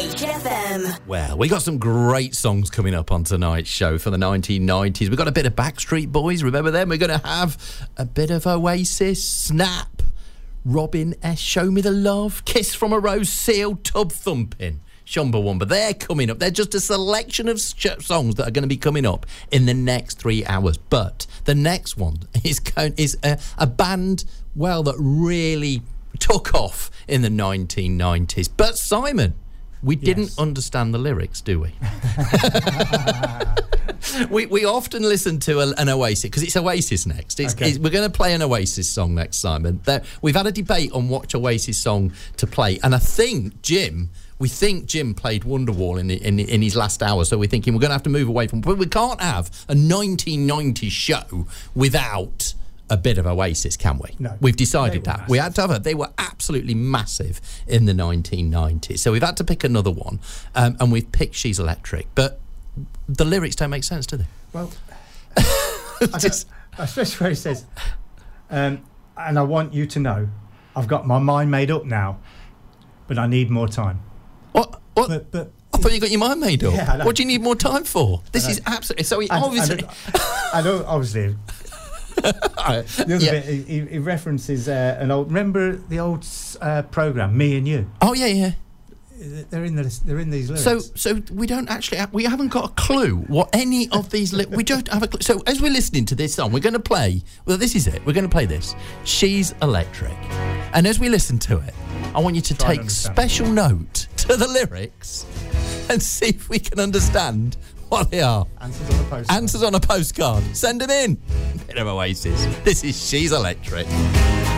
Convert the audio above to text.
HFM. Well, we got some great songs coming up on tonight's show for the 1990s. We've got a bit of Backstreet Boys, remember them? We're going to have a bit of Oasis, Snap, Robin S, Show Me the Love, Kiss from a Rose, Seal, Tub Thumping, Chumbawamba. They're coming up. They're just a selection of songs that are going to be coming up in the next 3 hours. But the next one is a band, well, that really took off in the 1990s. But Simon, we didn't understand the lyrics, do we? we often listen to an Oasis, because it's Oasis next. We're going to play an Oasis song next, Simon. We've had a debate on which Oasis song to play, and I think Jim played Wonderwall in his last hour, so we're thinking we're going to have to move away from... But we can't have a 1990s show without a bit of Oasis, can we? No. We've decided that. Massive. We had to have it. They were absolutely massive in the 1990s. So we've had to pick another one, and we've picked She's Electric. But the lyrics don't make sense, do they? Well, especially where he says, and I want you to know, I've got my mind made up now, but I need more time. What? But I thought you got your mind made up. Yeah, what do you need more time for? This is absolutely... So he obviously... I know, obviously... The other bit, he references an old... Remember the old programme, Me and You? Oh, yeah. They're in these lyrics. So we don't actually... we haven't got a clue what any of these... we don't have a clue. So as we're listening to this song, we're going to play... Well, this is it. We're going to play this. She's Electric. And as we listen to it, I want you to take special note to the lyrics and see if we can understand what they are. Answers on a postcard. Send them in. Bit of Oasis. This is She's Electric.